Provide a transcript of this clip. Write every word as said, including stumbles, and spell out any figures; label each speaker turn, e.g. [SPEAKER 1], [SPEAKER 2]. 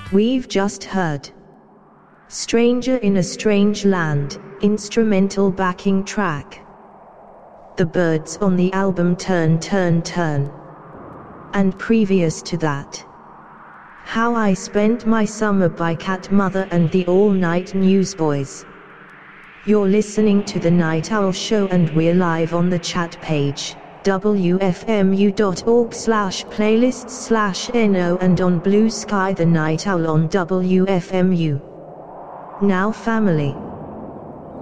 [SPEAKER 1] We've just heard Stranger in a Strange Land, instrumental backing track. The Byrds on the album Turn Turn Turn. And previous to that, How I Spent My Summer by Cat Mother and the All Night Newsboys. You're listening to The Night Owl Show and we're live on the chat page, w f m u dot org slash playlists slash no, and on Blue Sky The Night Owl on W F M U. Now family.